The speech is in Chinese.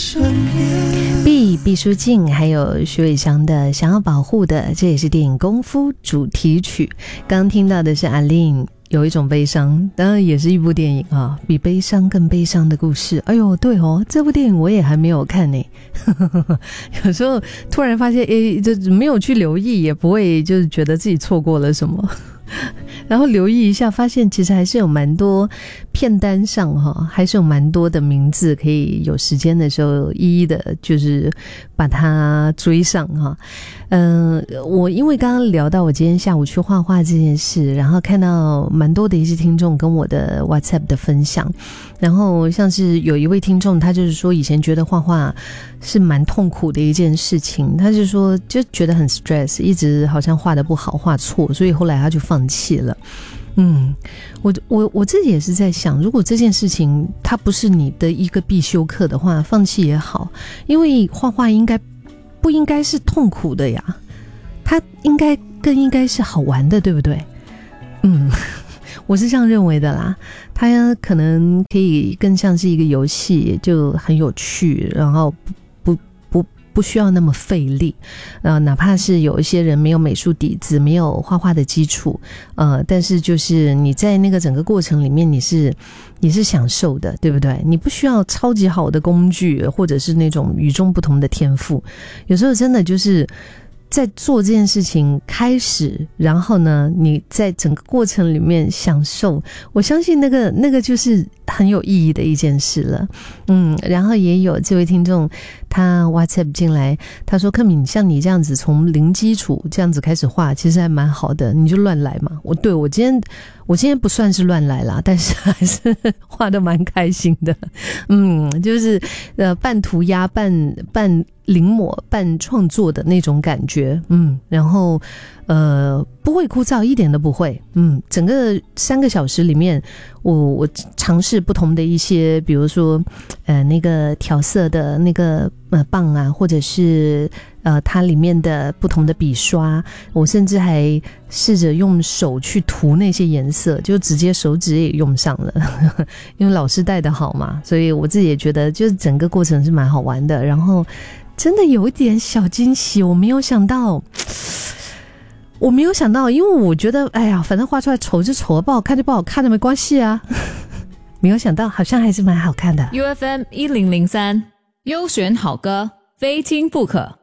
毕书尽还有徐伟翔的想要保护的，这也是电影功夫主题曲。刚刚听到的是阿令有一种悲伤，当然也是一部电影啊，比悲伤更悲伤的故事。哎呦，对哦，这部电影我也还没有看呢。有时候突然发现，就没有去留意，也不会就是觉得自己错过了什么。然后留意一下，发现其实还是有蛮多片单上还是有蛮多的名字，可以有时间的时候一一的就是把它追上哈。我因为刚刚聊到我今天下午去画画这件事，然后看到蛮多的一些听众跟我的 WhatsApp 的分享，然后像是有一位听众，他就是说以前觉得画画是蛮痛苦的一件事情，他就说就觉得很 stress， 一直好像画得不好，画错，所以后来他就放弃了。我自己也是在想，如果这件事情它不是你的一个必修课的话，放弃也好，因为画画不应该是痛苦的呀，它更应该是好玩的，对不对？我是这样认为的啦，它可能可以更像是一个游戏，就很有趣，然后不需要那么费力，哪怕是有一些人没有美术底子，没有画画的基础，但是就是你在那个整个过程里面，你是享受的，对不对？你不需要超级好的工具，或者是那种与众不同的天赋，有时候真的就是在做这件事情开始，然后呢，你在整个过程里面享受，我相信那个就是很有意义的一件事了。然后也有这位听众他 WhatsApp 进来，他说克敏，像你这样子从零基础这样子开始画，其实还蛮好的，你就乱来嘛。我今天不算是乱来啦，但是还是画得蛮开心的。就是半涂鸦半临摹半创作的那种感觉。然后不会枯燥，一点都不会。整个3个小时里面，我尝试不同的一些，比如说那个调色的那个棒啊，或者是它里面的不同的笔刷，我甚至还试着用手去涂那些颜色，就直接手指也用上了。因为老师带的好嘛，所以我自己也觉得就是整个过程是蛮好玩的，然后真的有一点小惊喜，我没有想到，因为我觉得哎呀，反正画出来丑就丑，不好看就不好看的，没关系啊。没有想到好像还是蛮好看的。 UFM 1003优选好歌，非听不可。